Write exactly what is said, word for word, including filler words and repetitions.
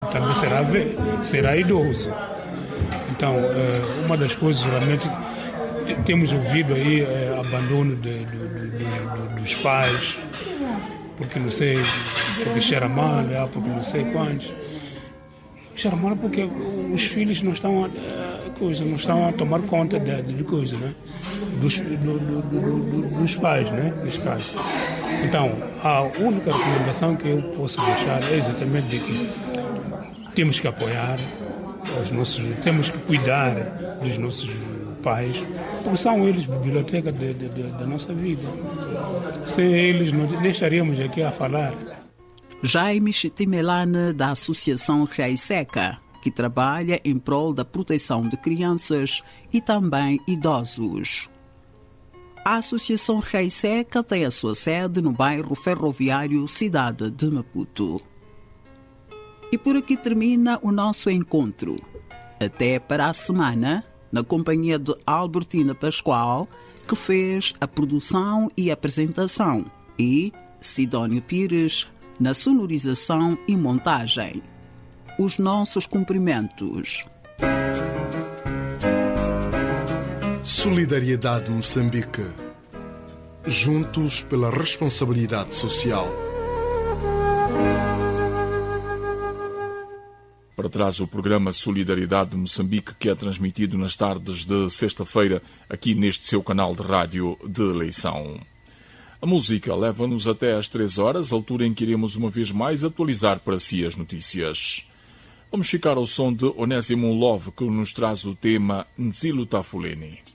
também será, será idoso. Então, uma das coisas realmente temos ouvido aí é abandono de, de, de, de, dos pais, porque não sei, porque cheira mal, porque não sei quantos. Cheira mal porque os filhos não estão a, coisa, não estão a tomar conta de, de coisa, né? Dos, do, do, do, dos pais, né? Dos pais. Então, a única recomendação que eu posso deixar é exatamente de que temos que apoiar os nossos, temos que cuidar dos nossos pais, porque são eles a biblioteca de, de, de, da nossa vida. Sem eles, não estaríamos aqui a falar. Jaime Chitimelane, da Associação Reiseca, que trabalha em prol da proteção de crianças e também idosos. A Associação Reiseca tem a sua sede no bairro ferroviário Cidade de Maputo. E por aqui termina o nosso encontro. Até para a semana, na companhia de Albertina Pascoal, que fez a produção e apresentação, e Sidónio Pires, na sonorização e montagem. Os nossos cumprimentos. Solidariedade Moçambique. Juntos pela responsabilidade social. Para trás o programa Solidariedade de Moçambique, que é transmitido nas tardes de sexta-feira aqui neste seu canal de rádio de eleição. A música leva-nos até às três horas, altura em que iremos uma vez mais atualizar para si as notícias. Vamos ficar ao som de Onésimo Love, que nos traz o tema Nzilo Tafuleni.